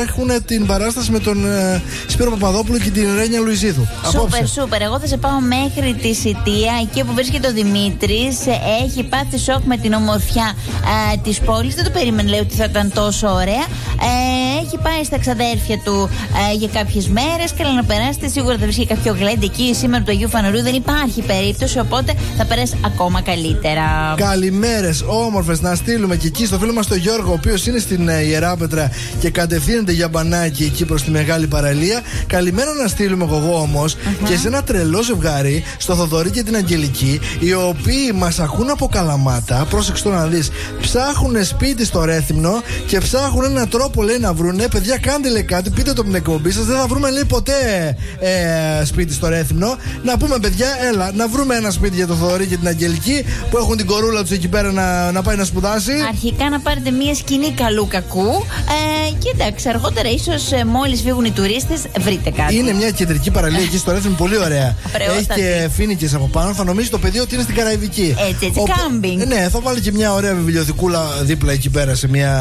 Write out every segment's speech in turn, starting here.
έχουν την παράσταση με τον Σπύρο Παπαδόπουλο και την Ρένια Λουιζίδου. Σούπερ. Εγώ θα σε πάω μέχρι τη Σιτία, εκεί που βρίσκεται ο Δημήτρης. Έχει πάθει σοκ με την ομορφιά της πόλης. Δεν το περίμενε, λέει, ότι θα ήταν τόσο ωραία. Έχει πάει στα ξαδέρφια του για κάποιες μέρες. Καλά να περάσετε. Σίγουρα θα βρίσκει κάποιο γλέντι εκεί σήμερα του Αγίου Φανουρίου. Δεν υπάρχει περίπτωση, οπότε θα περάσει ακόμα καλύτερα. Καλημέρες, όμορφες, να στείλουμε και εκεί στο φίλο μας τον Γιώργο, ο οποίος είναι στην Ιεράπετρα και κατευθύνεται για μπανάκι εκεί προς τη Μεγάλη Παραλία. Καλημέρα να στείλουμε εγώ όμως και σε ένα τρελό ζευγάρι, στο Θοδωρή και την Αγγελική, οι οποίοι μας ακούν από Καλαμάτα. Πρόσεξε το να δεις. Ψάχνουν σπίτι στο Ρέθυμνο και ψάχνουν έναν τρόπο, λέει, να βρουνε. Παιδιά, κάντε, λέει, κάτι, πείτε το από την εκπομπή σας. Δεν θα βρούμε, λέει, ποτέ σπίτι στο Ρέθυμνο. Να πούμε, παιδιά, έλα, να βρούμε ένα σπίτι για το Θοδωρή και την Αγγελική που έχουν την κορούλα τους εκεί πέρα να πάει να σπουδάσει. Αρχικά να πάρετε μια σκηνή καλού κακού. Και εντάξει, αργότερα ίσως μόλις φύγουν οι τουρίστες βρείτε κάτι. Είναι μια κεντρική παραλία εκεί στο Ρέθυμνο, πολύ ωραία. Έχει και φοίνικες από πάνω. Θα νομίζει το παιδί ότι είναι στην Καραϊβική. Έτσι, κάμπινγκ. Ναι, θα βάλει και μια ωραία βιβλιοθηκούλα δίπλα εκεί πέρα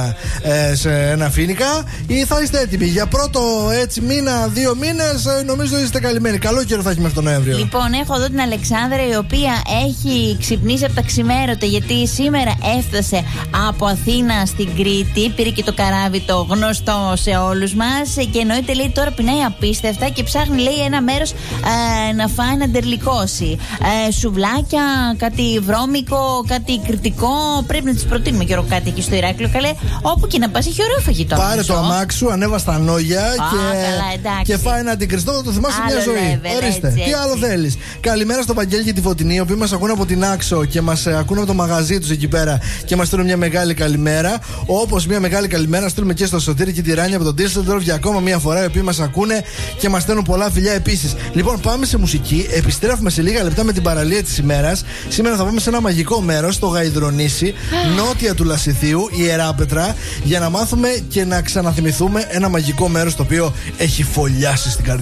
σε ένα φοίνικα. Ή θα είστε έτοιμοι για πρώτο έτσι μήνα, 2 μήνες. Νομίζω είστε καλυμμένοι. Καλό καιρό θα έχει μέχρι τον Νοέμβριο. Λοιπόν, έχω εδώ την Αλεξάνδρα, η οποία έχει ξυπνήσει από τα ξημέρωτα, γιατί σήμερα έφτασε από Αθήνα στην Κρήτη. Πήρε και το καράβι το γνωστό σε όλους μας. Και εννοείται, λέει, τώρα πεινάει απίστευτα και ψάχνει, λέει, ένα μέρος να φάει, να ντερλικώσει. Σουβλάκια, κάτι βρώμικο, κάτι κριτικό. Πρέπει να τις προτείνουμε και κάτι εκεί στο Ηράκλειο. Καλέ, όπου και να πας, έχει ωραίο φαγητό. Πάρε το αμάξι σου, ανέβα στα Νόγια και φάει ένα αντικριστό, θα το θυμάσαι μια ζωή. Ορίστε, τι άλλο θέλεις. Καλημέρα στο Παγγέλη και τη Φωτεινή, οι οποίοι μας ακούνε από την Άξο και μας ακούνε από το μαγαζί τους εκεί πέρα και μας στέλνουν μια μεγάλη καλημέρα. Όπως μια μεγάλη καλημέρα στείλουμε και στο Σωτήρι και τη Ράνια από τον Ντίσσελντορφ για ακόμα μια φορά, οι οποίοι μας ακούνε και μας στέλνουν πολλά φιλιά επίσης. Λοιπόν, πάμε σε μουσική. Επιστρέφουμε σε λίγα λεπτά με την παραλία της ημέρας. Σήμερα θα πάμε σε ένα μαγικό μέρος, στο Γαϊδρονήσι, νότια του Λασιθίου, η Ιεράπετρα, για να μάθουμε και να ξαναθυμηθούμε ένα μαγικό μέρος το οποίο έχει φωλιάσει στην καρδιά.